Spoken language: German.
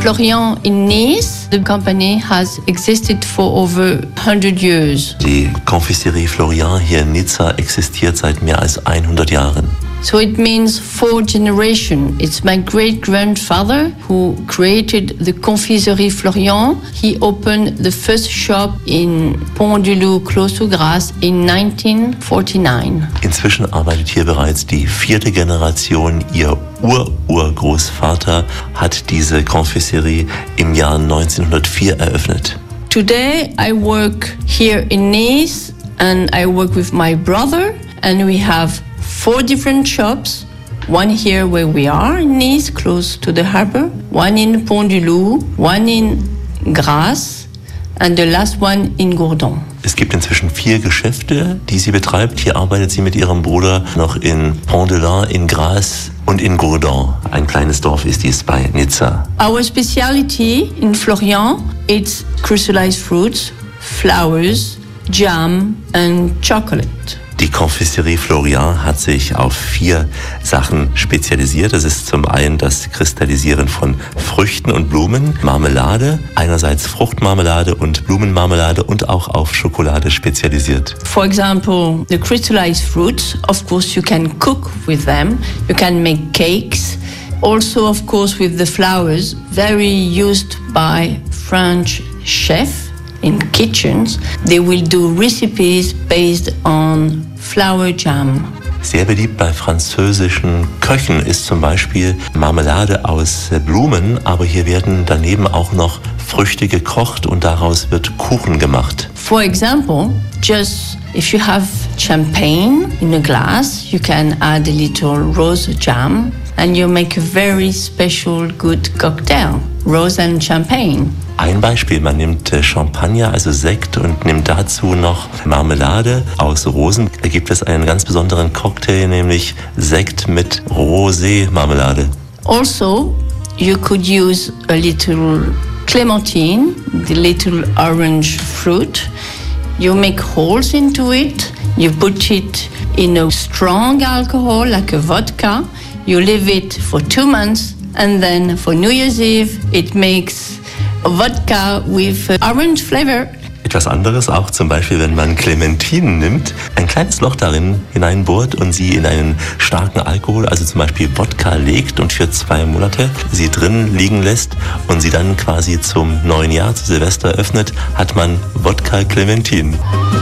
Florian in Nice, the company has existed for over 100 years. Die Confiserie Florian hier in Nizza existiert seit mehr als 100 Jahren. So it means 4 generations. It's my great-grandfather who created the Confiserie Florian. He opened the first shop in Pont-du-Loup, close to Grasse, in 1949. Inzwischen arbeitet hier bereits die 4. Generation. Ihr Urgroßvater hat diese Confiserie im Jahr 1904 eröffnet. Today I work here in Nice and I work with my brother, and we have 4 different shops. One here where we are in Nice, close to the harbor. One in Pont-du-Loup, one in Grasse, and the last one in Gourdon. Es gibt inzwischen 4 Geschäfte, die sie betreibt. Hier arbeitet sie mit ihrem Bruder noch in Pont-de-Loup, in Grasse und in Gourdon. Ein kleines Dorf ist dies bei Nizza. Our specialty in Florian, it's crystallized fruits, flowers, jam and chocolate. Die Confiserie Florian hat sich auf 4 Sachen spezialisiert. Das ist zum einen das Kristallisieren von Früchten und Blumen, Marmelade, einerseits Fruchtmarmelade und Blumenmarmelade und auch auf Schokolade spezialisiert. For example, the crystallized fruits, of course you can cook with them, you can make cakes. Also, of course, with the flowers, very used by French chefs in kitchens. They will do recipes based on flower jam. Sehr beliebt bei französischen Köchen ist zum Beispiel Marmelade aus Blumen, aber hier werden daneben auch noch Früchte gekocht und daraus wird Kuchen gemacht. For example, just if you have champagne in a glass, you can add a little rose jam and you make a very special good cocktail, rose and champagne. Ein Beispiel, man nimmt Champagner, also Sekt, und nimmt dazu noch Marmelade aus Rosen. Da gibt es einen ganz besonderen Cocktail, nämlich Sekt mit Rosé-Marmelade. Also, you could use a little clementine, the little orange fruit. You make holes into it. You put it in a strong alcohol, like a vodka. You leave it for 2 months, and then for New Year's Eve, it makes vodka with orange flavor. Etwas anderes auch zum Beispiel, wenn man Clementinen nimmt, ein kleines Loch darin hineinbohrt und sie in einen starken Alkohol, also zum Beispiel Wodka, legt und für 2 Monate sie drin liegen lässt und sie dann quasi zum neuen Jahr, zu Silvester öffnet, hat man Wodka Clementinen.